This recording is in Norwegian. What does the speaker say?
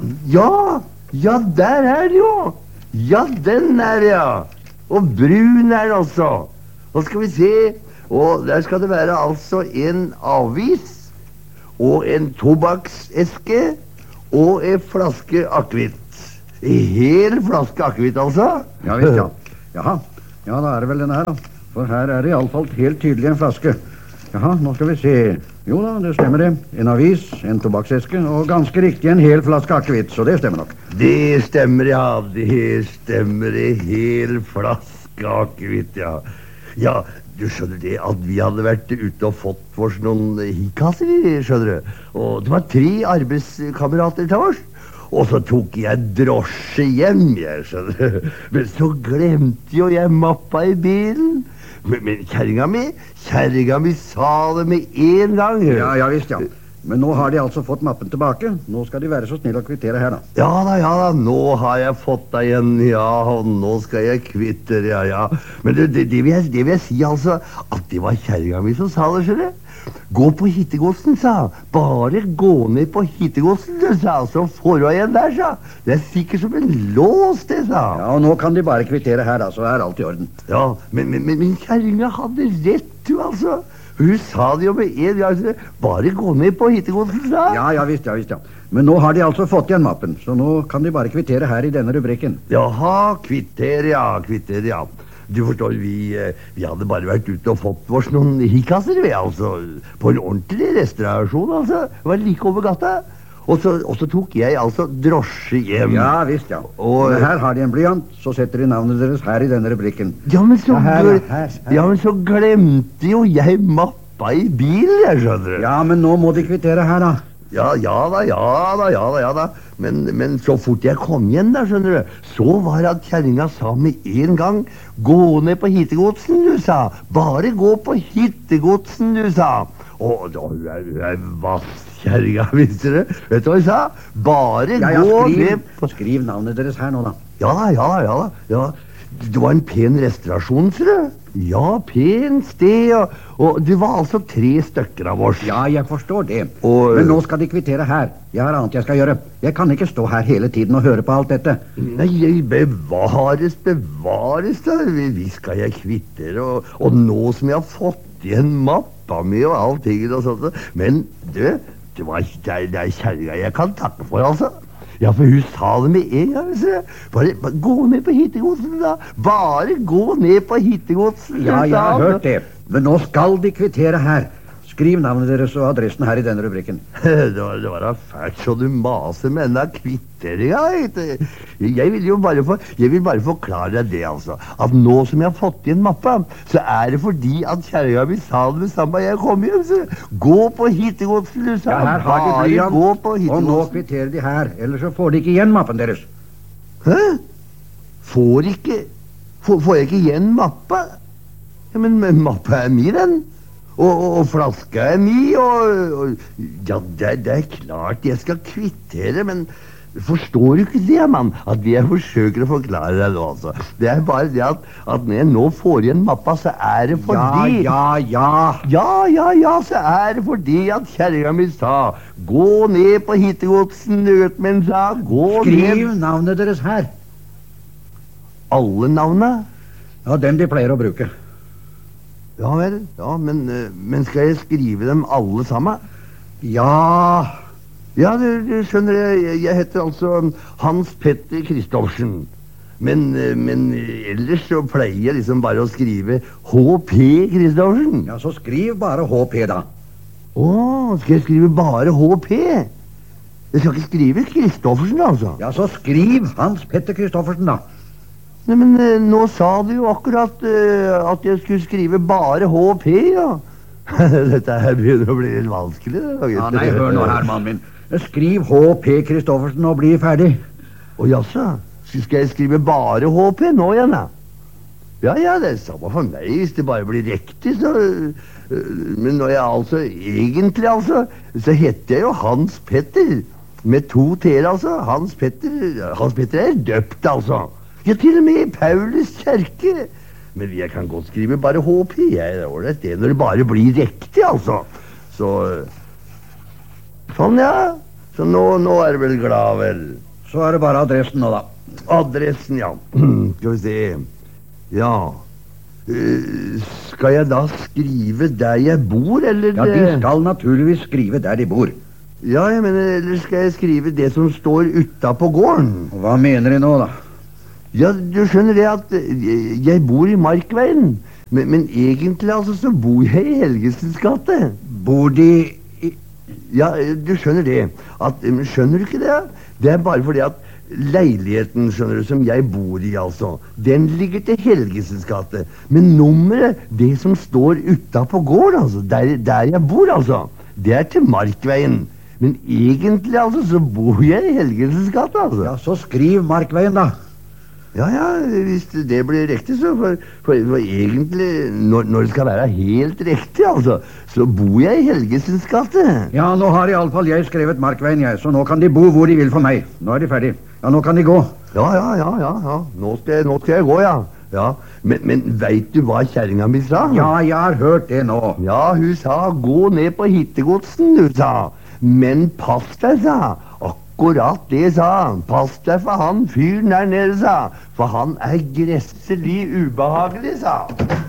Ja, ja, der er det jo. Ja, den er det, ja. Og brun er den også. Nå skal vi se. Og der skal det være altså en avis og en tobakkseske og en flaske akevitt. En hel flaske akevitt, altså. Ja visst, ja. Jaha, ja, da er det vel denne her, da. For her er det i alle fall helt tydelig en flaske. Jaha, nå skal vi se. Jo da, det stemmer det. En avis, en tobakkseske og ganske riktig en hel flaske akevitt, så det stemmer nok. Det stemmer, ja. Det stemmer. En hel flaske akevitt, ja. Ja, du skjønner det at vi hadde vært ute og fått oss noen hikkasser, skjønner du. Og det var 3 arbeidskamerater til oss. Og så tok jeg drosje hjem, jeg skjønner. Men så glemte jo jeg mappa i bilen. Men kjerringa mi sa det med en gang. Ja visst, ja. Men nå har de altså fått mappen tilbake. Nå skal de være så snill å kvittere her, da. Ja da, nå har jeg fått deg igjen, ja, og nå skal jeg kvittere, ja. Men det vil jeg si, altså, at det var kjerringa mi som sa det, skjønner du. Gå på hittegodsen, sa. Bare gå ned på hittegodsen, du, sa. Så får du igjen der, sa. Det er sikkert som en lås, det, sa. Ja, og nå kan de bare kvittere her, da, så er alt i orden. Ja, men kjerringa hadde rett, du, altså. Hun sa det jo med en gang. Bare gå ned på hittegodsen, sa. Ja visst, ja. Men nå har de altså fått igjen mappen, så nå kan de bare kvittere her i denne rubrikken. Jaha, kvittere, ja. Du forstår, vi hadde bare vært ute og fått oss noen hikkasser, altså. På en ordentlig restaurasjon, altså. Det var like over gata. Og så tok jeg altså drosje hjem. Ja visst, ja. Og her har de en blyant, så setter de navnet deres her i denne rubrikken. Ja, men så glemte jo jeg mappa i bilen, jeg skjønner. Ja, men nå må de kvittere her, da. Ja da. Men så fort jeg kom igjen da, skjønner du, så var det at kjerringa sa med en gang: gå ned på hittegodsen, du, sa. Bare gå på hittegodsen, du, sa. Og hun er vass, kjerringa, visste du. Vet du hva hun sa? Bare gå ned på... Skriv navnet deres her nå, da. Ja. Det var en pen restaurasjon, ser du. Ja, pen sted, og det var altså 3 stykker av oss. Ja, jeg forstår det. Men nå skal de kvittere her. Jeg har annet jeg skal gjøre. Jeg kan ikke stå her hele tiden og høre på alt dette. Nei, bevares da. Vi skal jeg kvittere, og nå som jeg har fått igjen mappa mi og allting og sånt. Men det er kjerringa jeg kan takke for, altså. Ja, for hun sa det med en gang, bare gå ned på hittegodsen, da. Bare gå ned på hittegodsen. Ja, jeg har hørt det. Men nå skal de kvittere her. Skriv navnet deres og adressen her i denne rubrikken. Det var da fælt så du maser med denne kvitteringa. Jeg vil bare forklare deg det, altså. At nå som jeg har fått igjen mappa, så er det fordi at kjerringa mi sa det samme jeg kom hjem. Så gå på hittegodsen, du, sa. Ja, her har de blyant, og nå kvitterer de her. Ellers så får de ikke igjen mappen deres. Hæ? Får jeg ikke igjen mappa? Ja, men mappa er min, den. Og flaska er mi, ja, det er klart jeg skal kvittere, men forstår du ikke det, mann? At jeg forsøker å forklare deg nå, altså. Det er bare det at når jeg nå får igjen mappa, så er det fordi... Ja, så er det fordi at kjerringa mi sa: gå ned på hittegodsen, men sa gå ned... Skriv navnet deres her. Alle navnene? Ja, den de pleier å bruke. Ja vel, ja, men skal jeg skrive dem alle sammen? Ja, du skjønner, jeg heter altså Hans Petter Kristoffersen. Men ellers så pleier jeg liksom bare å skrive H.P. Kristoffersen. Ja, så skriv bare H.P. da. Skal jeg skrive bare H.P.? Jeg skal ikke skrive Kristoffersen, altså. Ja, så skriv Hans Petter Kristoffersen, da. Nei, men nå sa du jo akkurat at jeg skulle skrive bare H.P., ja. Dette her begynner å bli litt vanskelig. Ja, nei, hør nå her, mannen min. Skriv H.P. Kristoffersen og bli ferdig. Jaså, skal jeg skrive bare H.P. nå igjen, da? Ja, det er samme for meg, hvis det bare blir riktig, så... Men når jeg altså, egentlig altså, så heter jeg jo Hans Petter. Med 2 t-er, altså. Hans Petter er døpt, altså. Ja, til og med i Paulus kjerke. Men jeg kan godt skrive bare H.P. Det når det bare blir riktig, altså. Sånn, ja. Så nå er du vel glad, vel? Så er det bare adressen nå, da. Adressen, ja. Skal vi se. Ja. Skal jeg da skrive der jeg bor, eller? Ja, de skal naturligvis skrive der de bor. Ja, jeg mener, eller skal jeg skrive det som står utenpå gården? Hva mener de nå, da? Ja, du skjønner det at jeg bor i Markveien, men egentlig altså så bor jeg i Helgesens gate. Bor de i... Ja, du skjønner det. Skjønner du ikke det? Det er bare fordi at leiligheten, skjønner du, som jeg bor i, altså, den ligger til Helgesens gate. Men nummeret, det som står utenpå gården, altså, der jeg bor, altså, det er til Markveien. Men egentlig, altså, så bor jeg i Helgesens gate, altså. Ja, så skriv Markveien, da. Ja, hvis det blir riktig, så for egentlig, når det skal være helt riktig, altså, så bor jeg i Helgesens gate. Ja, nå har i alle fall jeg skrevet Markveien, jeg, så nå kan de bo hvor de vil for meg. Nå er de ferdig. Ja, nå kan de gå. Ja. Nå skal jeg gå, ja. Ja, men vet du hva kjerringa mi sa? Ja, jeg har hørt det nå. Ja, hun sa, gå ned på hittegodsen, hun sa. Men pass deg, sa. Akkurat det, sa han. Pass deg for han fyren der nede, sa. For han er gresselig ubehagelig, sa.